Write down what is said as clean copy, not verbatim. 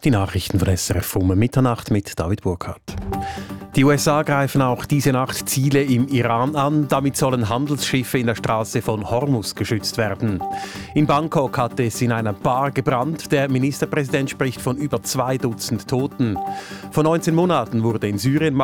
Die Nachrichten von SRF um Mitternacht mit David Burkhardt. Die USA greifen auch diese Nacht Ziele im Iran an. Damit sollen Handelsschiffe in der Straße von Hormuz geschützt werden. In Bangkok hat es in einer Bar gebrannt. Der Ministerpräsident spricht von über 2 Dutzend Toten. Vor 19 Monaten wurde in Syrien